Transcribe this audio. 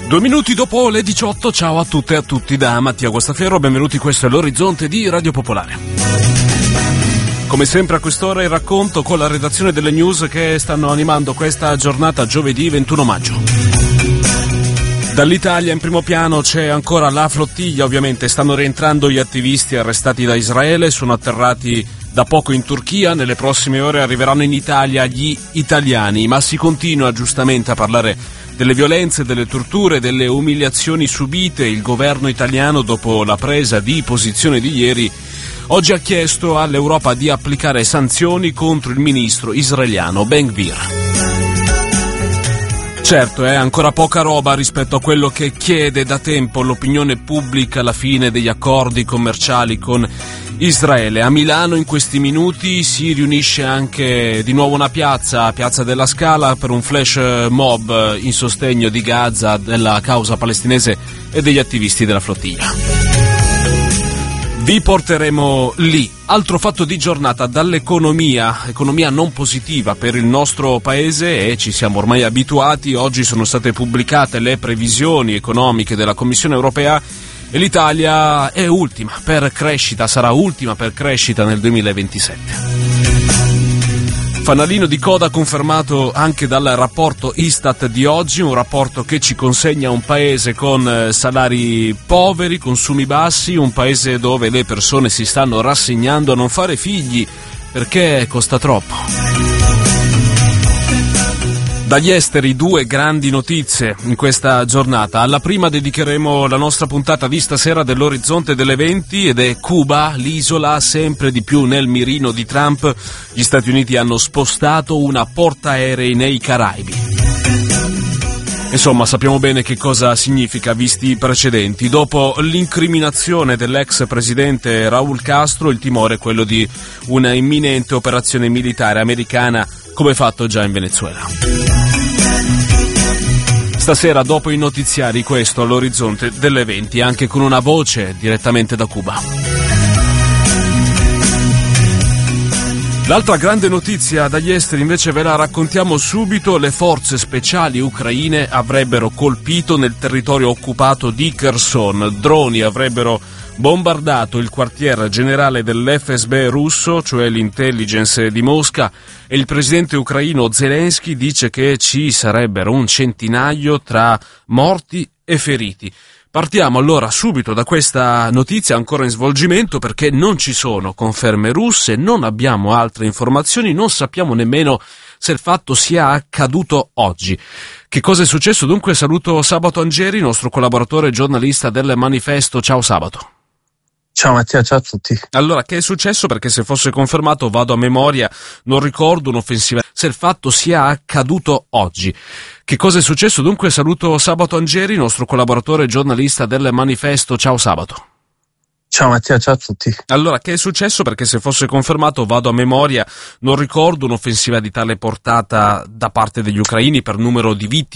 2 minuti dopo le 18, ciao a tutte e a tutti da Mattia Guastaferro, benvenuti, questo è l'Orizzonte di Radio Popolare. Come sempre a quest'ora il racconto con la redazione delle news che stanno animando questa giornata giovedì 21 maggio. Dall'Italia in primo piano c'è ancora la flottiglia, ovviamente stanno rientrando gli attivisti arrestati da Israele, sono atterrati da poco in Turchia, nelle prossime ore arriveranno in Italia gli italiani, ma si continua giustamente a parlare delle violenze, delle torture, delle umiliazioni subite. Il governo italiano, dopo la presa di posizione di ieri, oggi ha chiesto all'Europa di applicare sanzioni contro il ministro israeliano Ben Gvir. Certo, è ancora poca roba rispetto a quello che chiede da tempo l'opinione pubblica alla fine degli accordi commerciali con Israele. A Milano in questi minuti si riunisce anche di nuovo una piazza della Scala, per un flash mob in sostegno di Gaza, della causa palestinese e degli attivisti della flottiglia. Vi porteremo lì. Altro fatto di giornata dall'economia, economia non positiva per il nostro paese e ci siamo ormai abituati. Oggi sono state pubblicate le previsioni economiche della Commissione europea e l'Italia è ultima per crescita, sarà ultima per crescita nel 2027. Fanalino di coda confermato anche dal rapporto Istat di oggi, un rapporto che ci consegna un paese con salari poveri, consumi bassi, un paese dove le persone si stanno rassegnando a non fare figli perché costa troppo. Dagli esteri 2 grandi notizie in questa giornata. Alla prima dedicheremo la nostra puntata di stasera dell'Orizzonte delle 20 ed è Cuba, l'isola sempre di più nel mirino di Trump. Gli Stati Uniti hanno spostato una portaerei nei Caraibi. Insomma, sappiamo bene che cosa significa visti i precedenti. Dopo l'incriminazione dell'ex presidente Raúl Castro, il timore è quello di una imminente operazione militare americana, come fatto già in Venezuela. Stasera, dopo i notiziari, questo all'Orizzonte delle 20, anche con una voce direttamente da Cuba. L'altra grande notizia dagli esteri invece ve la raccontiamo subito. Le forze speciali ucraine avrebbero colpito nel territorio occupato di Kherson. Droni avrebbero bombardato il quartier generale dell'FSB russo, cioè l'intelligence di Mosca, e il presidente ucraino Zelensky dice che ci sarebbero un centinaio tra morti e feriti. Partiamo allora subito da questa notizia ancora in svolgimento, perché non ci sono conferme russe, non abbiamo altre informazioni, non sappiamo nemmeno se il fatto sia accaduto oggi. Che cosa è successo? Dunque saluto Sabato Angeri, nostro collaboratore giornalista del Manifesto. Ciao Sabato. Ciao Mattia, ciao a tutti. Allora, che è successo? Perché se fosse confermato, vado a memoria, non ricordo un'offensiva. Se il fatto sia accaduto oggi. Che cosa è successo? Dunque saluto Sabato Angeri, nostro collaboratore giornalista del Manifesto. Ciao Sabato. Ciao Mattia, ciao a tutti. Allora, che è successo? Perché se fosse confermato, vado a memoria, non ricordo un'offensiva di tale portata da parte degli ucraini per numero di vittime.